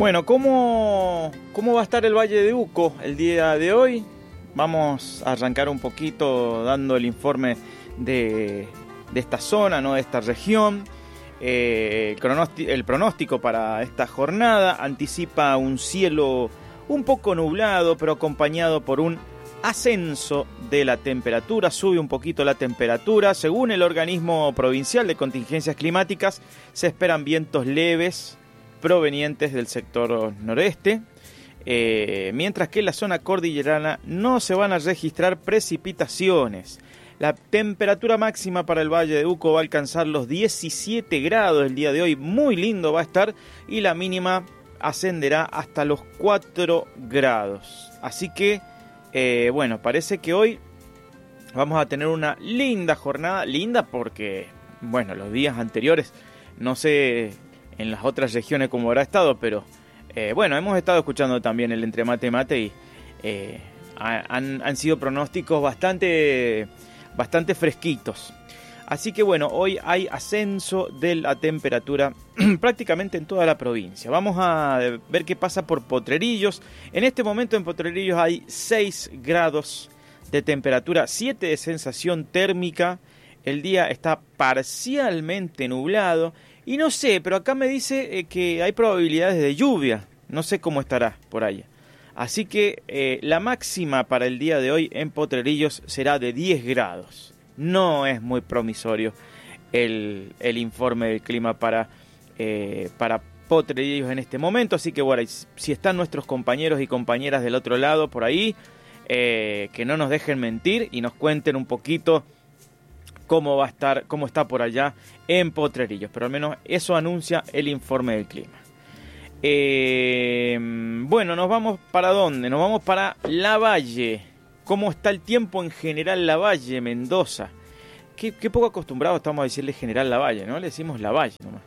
Bueno, ¿cómo va a estar el Valle de Uco el día de hoy? Vamos a arrancar un poquito dando el informe de esta zona, ¿no? De esta región. El pronóstico para esta jornada anticipa un cielo un poco nublado, pero acompañado por un ascenso de la temperatura. Sube un poquito la temperatura. Según el organismo provincial de contingencias climáticas, se esperan vientos leves provenientes del sector noreste, mientras que en la zona cordillerana no se van a registrar precipitaciones. La temperatura máxima para el Valle de Uco va a alcanzar los 17 grados el día de hoy, muy lindo va a estar, y la mínima ascenderá hasta los 4 grados. Así que, bueno, parece que hoy vamos a tener una linda jornada, linda porque, bueno, los días anteriores, no sé en las otras regiones cómo habrá estado, pero bueno, hemos estado escuchando también el Entre Mate Mate y han sido pronósticos bastante fresquitos. Así que bueno, hoy hay ascenso de la temperatura prácticamente en toda la provincia. Vamos a ver qué pasa por Potrerillos. En este momento en Potrerillos hay 6 grados de temperatura, 7 de sensación térmica. El día está parcialmente nublado. Y no sé, pero acá me dice que hay probabilidades de lluvia. No sé cómo estará por allá. Así que la máxima para el día de hoy en Potrerillos será de 10 grados. No es muy promisorio el informe del clima para Potrerillos en este momento. Así que bueno, si están nuestros compañeros y compañeras del otro lado por ahí, que no nos dejen mentir y nos cuenten un poquito cómo está por allá en Potrerillos. Pero al menos eso anuncia el informe del clima. Bueno, ¿nos vamos para dónde? Nos vamos para Lavalle. ¿Cómo está el tiempo en General Lavalle, Mendoza? Qué poco acostumbrados estamos a decirle General Lavalle, ¿no? Le decimos Lavalle nomás.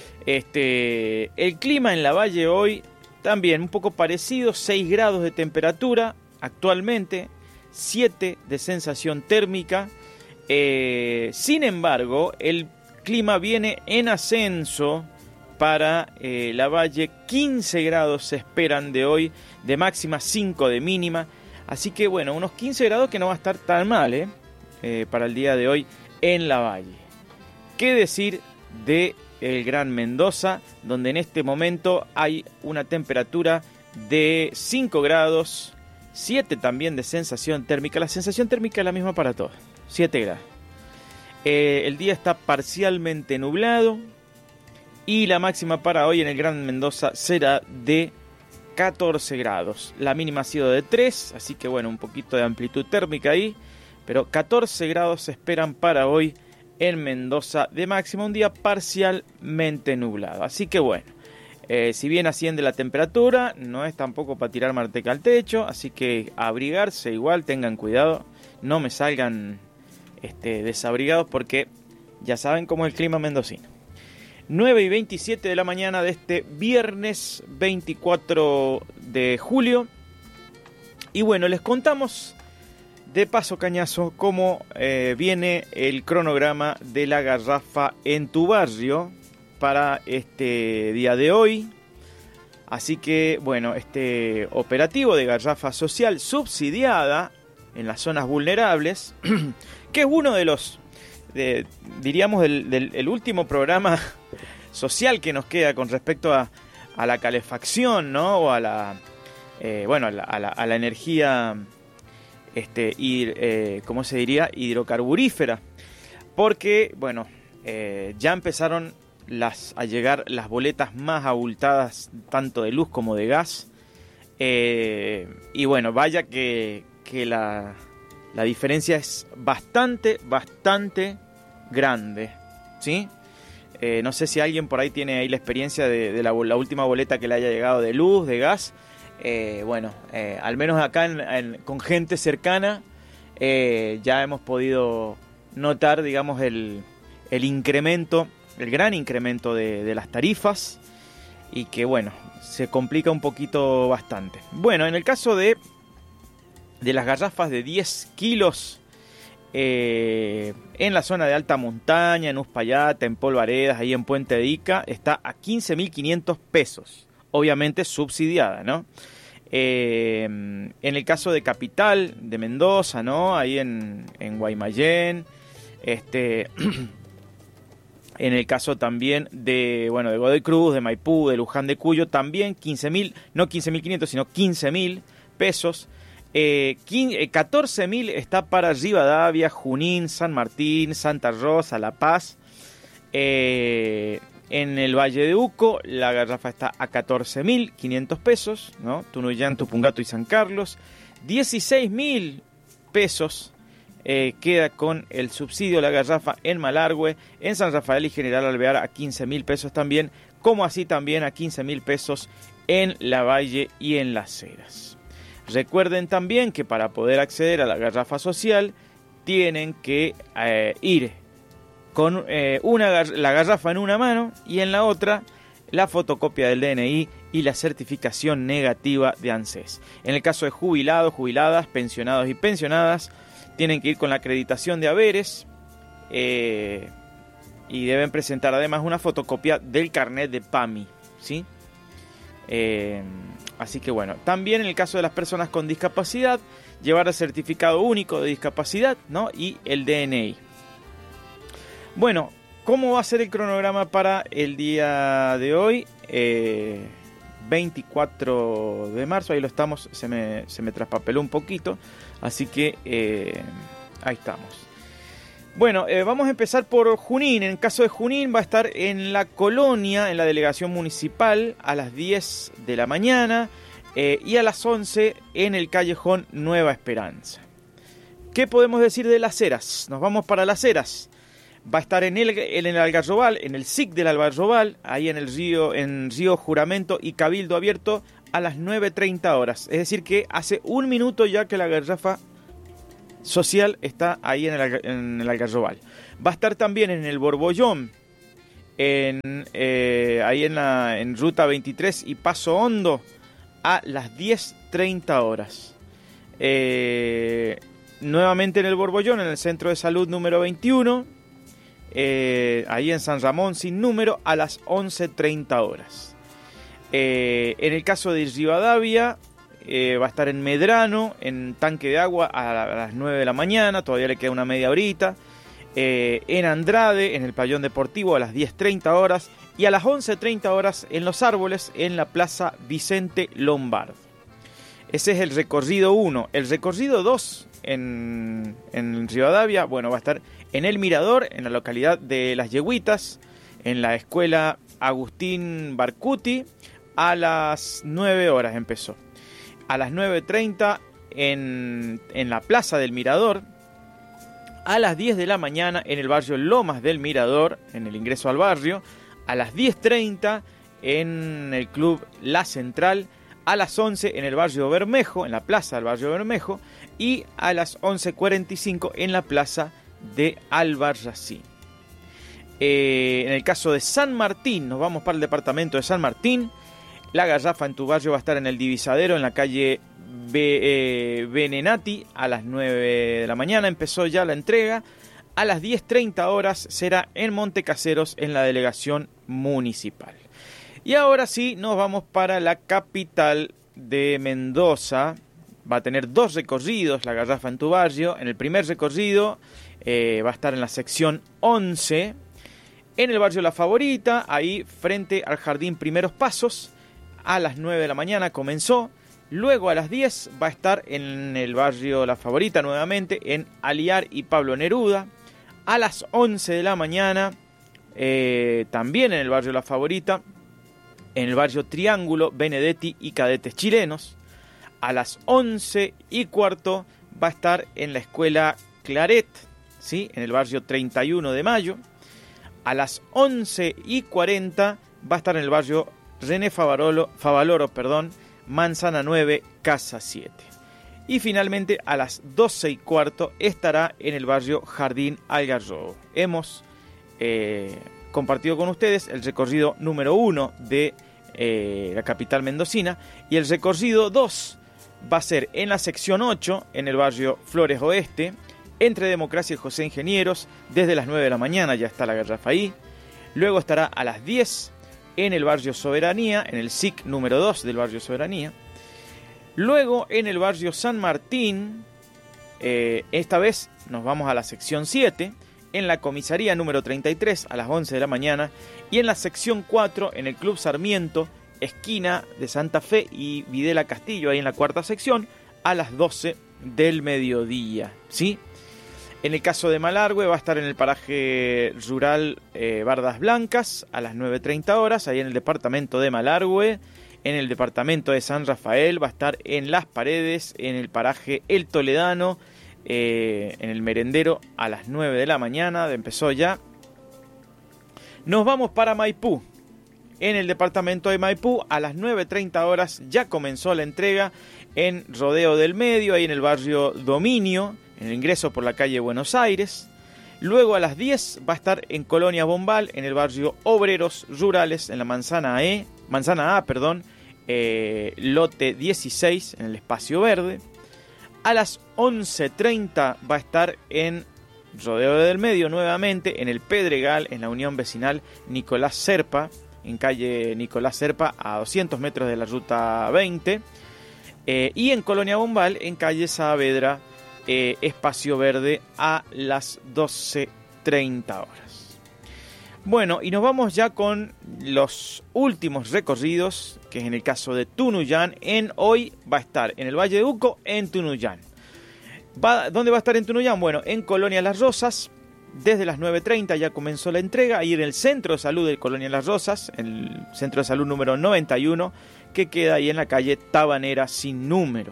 El clima en Lavalle hoy también un poco parecido, 6 grados de temperatura actualmente, 7 de sensación térmica. Sin embargo, el clima viene en ascenso para Lavalle. 15 grados se esperan de hoy, de máxima, 5 de mínima. Así que bueno, unos 15 grados que no va a estar tan mal para el día de hoy en Lavalle. ¿Qué decir de el Gran Mendoza, donde en este momento hay una temperatura de 5 grados, 7 también de sensación térmica? La sensación térmica es la misma para todos. 7 grados. El día está parcialmente nublado y la máxima para hoy en el Gran Mendoza será de 14 grados. La mínima ha sido de 3, así que bueno, un poquito de amplitud térmica ahí, pero 14 grados se esperan para hoy en Mendoza de máxima, un día parcialmente nublado. Así que bueno, si bien asciende la temperatura, no es tampoco para tirar manteca al techo, así que abrigarse igual, tengan cuidado, no me salgan desabrigados porque ya saben cómo es el clima mendocino. 9:27 de la mañana de este viernes 24 de julio. Y bueno, les contamos de paso cañazo cómo viene el cronograma de la garrafa en tu barrio para este día de hoy. Así que bueno, este operativo de garrafa social subsidiada en las zonas vulnerables, que es uno de los, diríamos, del último programa social que nos queda con respecto a la calefacción, ¿no? O a la energía, ¿cómo se diría? Hidrocarburífera. Porque, bueno, ya empezaron a llegar las boletas más abultadas, tanto de luz como de gas. Y bueno, vaya que la diferencia es bastante grande, ¿sí? No sé si alguien por ahí tiene ahí la experiencia de la última boleta que le haya llegado de luz, de gas. Al menos acá con gente cercana ya hemos podido notar, digamos, el incremento, el gran incremento de las tarifas, y que bueno, se complica un poquito bastante. Bueno, en el caso de las garrafas de 10 kilos en la zona de alta montaña, en Uspallata, en Polvaredas, ahí en Puente de Ica, está a 15.500 pesos. obviamente subsidiada, ¿no? En el caso de Capital, de Mendoza, ¿no? Ahí en Guaymallén, en el caso también de Godoy Cruz, de Maipú, de Luján de Cuyo, también 15.000, no 15.500, sino 15.000 pesos. 14.000 está para Rivadavia, Junín, San Martín, Santa Rosa, La Paz. En el Valle de Uco, la garrafa está a 14.500 pesos, ¿no? Tunuyán, Tupungato y San Carlos. 16.000 pesos queda con el subsidio la garrafa en Malargüe, en San Rafael y General Alvear a 15.000 pesos también, como así también a 15.000 pesos en La Valle y en Las Heras. Recuerden también que para poder acceder a la garrafa social tienen que ir con la garrafa en una mano y en la otra la fotocopia del DNI y la certificación negativa de ANSES. En el caso de jubilados, jubiladas, pensionados y pensionadas, tienen que ir con la acreditación de haberes y deben presentar además una fotocopia del carnet de PAMI, ¿sí? Así que bueno, también en el caso de las personas con discapacidad, llevar el certificado único de discapacidad, ¿no? Y el DNI. Bueno, ¿cómo va a ser el cronograma para el día de hoy? 24 de marzo, ahí lo estamos, se me traspapeló un poquito, así que ahí estamos. Bueno, vamos a empezar por Junín. En el caso de Junín va a estar en la Colonia, en la delegación municipal, a las 10 de la mañana y a las 11 en el callejón Nueva Esperanza. ¿Qué podemos decir de Las Heras? Nos vamos para Las Heras. Va a estar en el Algarrobal, en el SIC del Algarrobal, ahí en Río Juramento y Cabildo Abierto a las 9:30 horas. Es decir que hace un minuto ya que la garrafa social está ahí en el Algarrobal. Va a estar también en el Borbollón, ahí en Ruta 23 y Paso Hondo a las 10:30 horas. Nuevamente en el Borbollón, en el Centro de Salud número 21, ahí en San Ramón sin número a las 11:30 horas. En el caso de Rivadavia, va a estar en Medrano, en Tanque de Agua a las 9 de la mañana, todavía le queda una media horita. En Andrade, en el Pabellón Deportivo a las 10:30 horas y a las 11:30 horas en Los Árboles, en la Plaza Vicente Lombard. Ese es el recorrido 1. El recorrido 2 en Rivadavia, bueno, va a estar en El Mirador, en la localidad de Las Yeguitas, en la escuela Agustín Barcuti, a las 9 horas empezó. A las 9:30 en la Plaza del Mirador, a las 10 de la mañana en el barrio Lomas del Mirador, en el ingreso al barrio, a las 10:30 en el club La Central, a las 11 en el barrio Bermejo, en la plaza del barrio Bermejo, y a las 11:45 en la plaza de Albarracín. En el caso de San Martín, nos vamos para el departamento de San Martín. La garrafa en tu barrio va a estar en el Divisadero, en la calle Benenati, a las 9 de la mañana. Empezó ya la entrega. A las 10:30 horas será en Montecaseros, en la delegación municipal. Y ahora sí, nos vamos para la capital de Mendoza. Va a tener 2 recorridos la garrafa en tu barrio. En el primer recorrido va a estar en la sección 11, en el barrio La Favorita, ahí frente al Jardín Primeros Pasos. A las 9 de la mañana comenzó. Luego a las 10 va a estar en el barrio La Favorita nuevamente, en Aliar y Pablo Neruda. A las 11 de la mañana, también en el barrio La Favorita, en el barrio Triángulo, Benedetti y Cadetes Chilenos. A las 11:15 va a estar en la escuela Claret, ¿sí? En el barrio 31 de Mayo. A las 11:40 va a estar en el barrio René Favaloro, Manzana 9, Casa 7. Y finalmente a las 12:15 estará en el barrio Jardín Algarrobo. Hemos compartido con ustedes el recorrido número 1 de la capital mendocina, y el recorrido 2 va a ser en la sección 8, en el barrio Flores Oeste, entre Democracia y José Ingenieros, desde las 9 de la mañana ya está la garrafa ahí. Luego estará a las 10 en el barrio Soberanía, en el SIC número 2 del barrio Soberanía. Luego en el barrio San Martín, esta vez nos vamos a la sección 7, en la comisaría número 33 a las 11 de la mañana, y en la sección 4 en el Club Sarmiento, esquina de Santa Fe y Videla Castillo, ahí en la cuarta sección, a las 12 del mediodía, ¿sí? En el caso de Malargüe va a estar en el paraje rural Bardas Blancas a las 9:30 horas, ahí en el departamento de Malargüe. En el departamento de San Rafael va a estar en Las Paredes, en el paraje El Toledano, en el merendero a las 9 de la mañana, empezó ya. Nos vamos para Maipú. En el departamento de Maipú a las 9:30 horas ya comenzó la entrega en Rodeo del Medio, ahí en el barrio Dominio, en el ingreso por la calle Buenos Aires. Luego a las 10 va a estar en Colonia Bombal, en el barrio Obreros Rurales, en la Manzana A, lote 16, en el Espacio Verde. A las 11:30 va a estar en Rodeo del Medio nuevamente, en el Pedregal, en la Unión Vecinal Nicolás Serpa, en calle Nicolás Serpa, a 200 metros de la ruta 20. Y en Colonia Bombal, en calle Saavedra, Espacio Verde, a las 12:30 horas. Bueno, y nos vamos ya con los últimos recorridos, que es en el caso de Tunuyán. Hoy va a estar en el Valle de Uco, en Tunuyán. ¿Dónde va a estar en Tunuyán? Bueno, en Colonia Las Rosas. Desde las 9:30 ya comenzó la entrega, ahí en el Centro de Salud de Colonia Las Rosas, el Centro de Salud número 91, que queda ahí en la calle Tabanera sin número.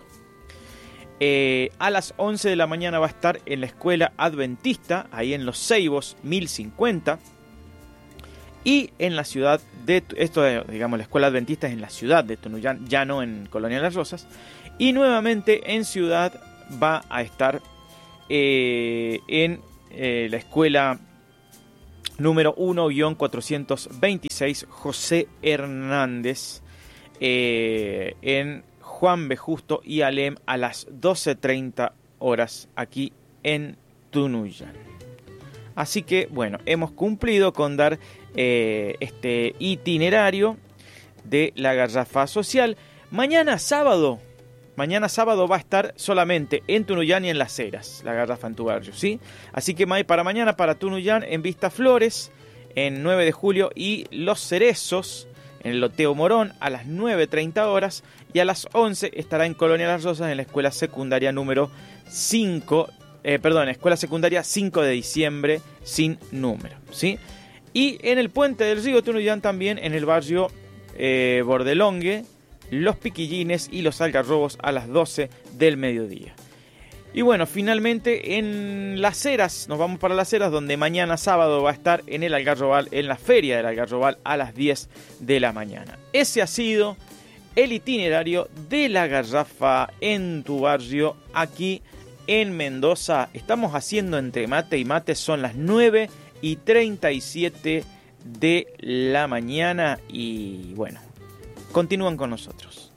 A las 11 de la mañana va a estar en la Escuela Adventista, ahí en Los Ceibos 1050. Y en la ciudad de... la Escuela Adventista es en la ciudad de Tunuyán, ya no en Colonia Las Rosas. Y nuevamente en ciudad va a estar en la escuela número 1-426 José Hernández, en Juan B. Justo y Alem, a las 12:30 horas aquí en Tunuyán. Así que bueno, hemos cumplido con dar este itinerario de la garrafa social. Mañana sábado va a estar solamente en Tunuyán y en Las Heras, la garrafa en tu barrio, ¿sí? Así que para mañana, para Tunuyán, en Vista Flores, en 9 de julio, y Los Cerezos, en el Loteo Morón, a las 9:30 horas, y a las 11 estará en Colonia Las Rosas, en la escuela secundaria número 5, escuela secundaria 5 de diciembre, sin número, ¿sí? Y en el Puente del Río Tunuyán también, en el barrio Bordelongue, Los Piquillines y Los Algarrobos, a las 12 del mediodía. Y bueno, finalmente en Las Heras, nos vamos para Las Heras, donde mañana sábado va a estar en el Algarrobal, en la Feria del Algarrobal, a las 10 de la mañana. Ese ha sido el itinerario de la garrafa en tu barrio, aquí en Mendoza. Estamos haciendo entre mate y mate, son las 9:37 de la mañana y bueno, continúan con nosotros.